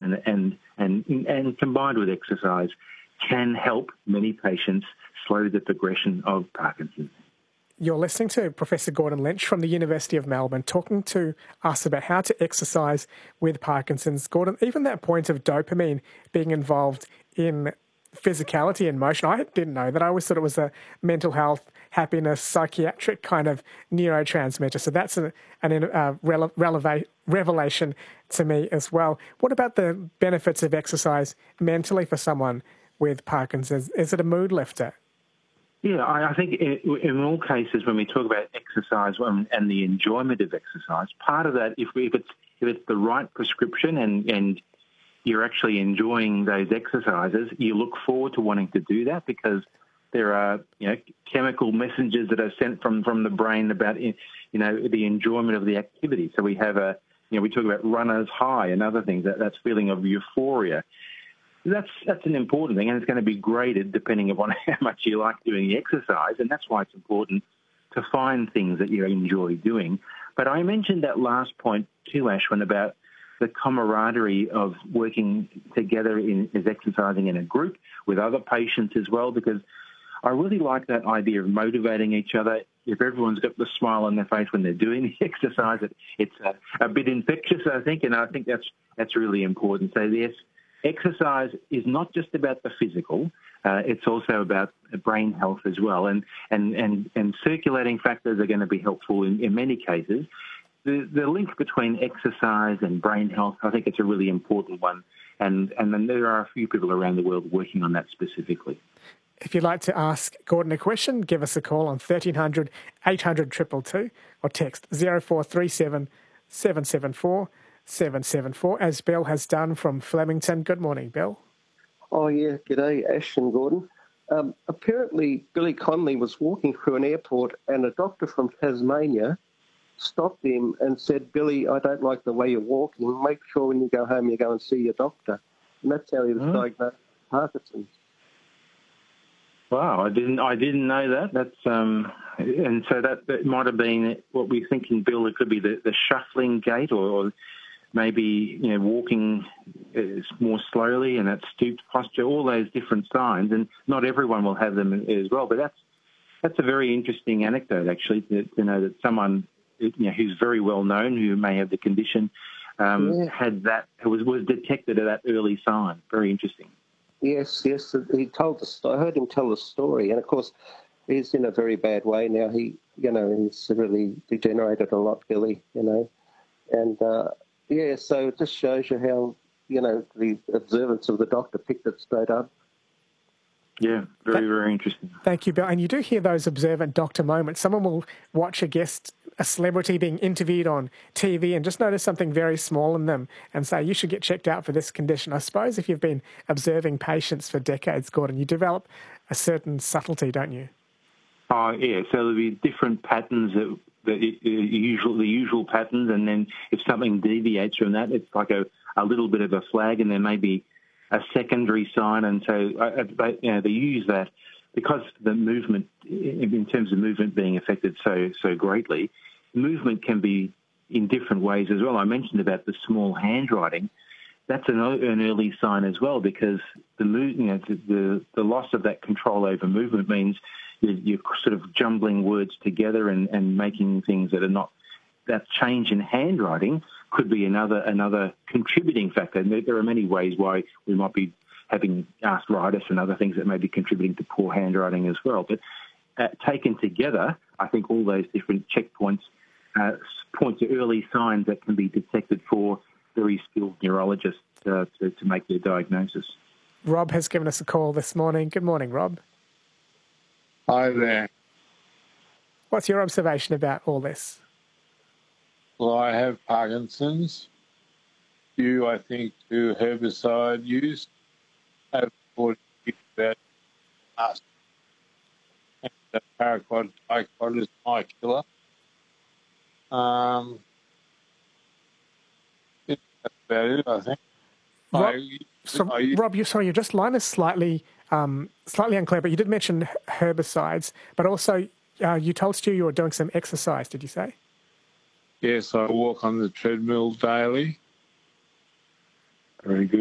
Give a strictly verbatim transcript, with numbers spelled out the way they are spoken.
and, and, and, and combined with exercise can help many patients slow the progression of Parkinson's. You're listening to Professor Gordon Lynch from the University of Melbourne talking to us about how to exercise with Parkinson's. Gordon, even that point of dopamine being involved in physicality and motion, I didn't know that. I always thought it was a mental health, happiness, psychiatric kind of neurotransmitter. So that's a, an uh, rele- releva- revelation to me as well. What about the benefits of exercise mentally for someone with Parkinson's? Is it a mood lifter? Yeah, I think in all cases when we talk about exercise and the enjoyment of exercise, part of that, if it's if it's the right prescription and, and you're actually enjoying those exercises, you look forward to wanting to do that because there are, you know, chemical messages that are sent from, from the brain about, you know, the enjoyment of the activity. So we have a, you know, we talk about runner's high and other things, that, that feeling of euphoria. That's that's an important thing, and it's going to be graded depending upon how much you like doing the exercise, and that's why it's important to find things that you enjoy doing. But I mentioned that last point too, Ashwin, about the camaraderie of working together in is exercising in a group with other patients as well, because I really like that idea of motivating each other. If everyone's got the smile on their face when they're doing the exercise, it, it's a, a bit infectious, I think, and I think that's that's really important. So yes, exercise is not just about the physical, uh, it's also about brain health as well. And, and, and, and circulating factors are going to be helpful in, in many cases. The, the link between exercise and brain health, I think it's a really important one. And, and then there are a few people around the world working on that specifically. If you'd like to ask Gordon a question, give us a call on thirteen hundred, eight hundred, two two two or text zero four three seven, seven seven four, seven seven four, as Bill has done from Flemington. Good morning, Bill. Oh, yeah. G'day, Ash and Gordon. Um, apparently, Billy Connolly was walking through an airport and a doctor from Tasmania stopped him and said, Billy, I don't like the way you're walking. Make sure when you go home you go and see your doctor. And that's how he was mm. diagnosed with Parkinson's. Wow, I didn't I didn't know that. That's um, and so that, that might have been what we're thinking, Bill. It could be the, the shuffling gait or, or maybe, you know, walking more slowly and that stooped posture, all those different signs, and not everyone will have them as well. But that's that's a very interesting anecdote, actually, to, to know that someone, you know, who's very well known, who may have the condition, um, yeah. had that, was was detected at that early sign. Very interesting. Yes, yes. He told the I heard him tell the story, and of course, he's in a very bad way now. He, you know, he's really degenerated a lot, Billy. You know, and. Uh, Yeah, so it just shows you how, you know, the observance of the doctor picked it straight up. Yeah, very, very interesting. Thank you, Bill. And you do hear those observant doctor moments. Someone will watch a guest, a celebrity being interviewed on T V and just notice something very small in them and say, you should get checked out for this condition. I suppose if you've been observing patients for decades, Gordon, you develop a certain subtlety, don't you? Oh, yeah. So there'll be different patterns that The, usual, the usual patterns, and then if something deviates from that, it's like a, a little bit of a flag, and there may be a secondary sign. And so, uh, they, you know, they use that because the movement, in terms of movement being affected so so greatly, movement can be in different ways as well. I mentioned about the small handwriting. That's an, an early sign as well, because the, move, you know, the the loss of that control over movement means you're sort of jumbling words together and, and making things that are not, that change in handwriting could be another another contributing factor. And there are many ways why we might be having arthritis and other things that may be contributing to poor handwriting as well. But uh, taken together, I think all those different checkpoints uh, point to early signs that can be detected for very skilled neurologists uh, to, to make their diagnosis. Rob has given us a call this morning. Good morning, Rob. Hi there. What's your observation about all this? Well, I have Parkinson's, due, I think, to herbicide use. I have forty about us. And the paraquat dicot is my killer. Um, that's about it, I think. Rob, I, so, I, Rob, you sorry, your just line is slightly um, slightly unclear, but you did mention herbicides, but also uh, you told Stu you were doing some exercise, did you say? Yes, I walk on the treadmill daily. Very good.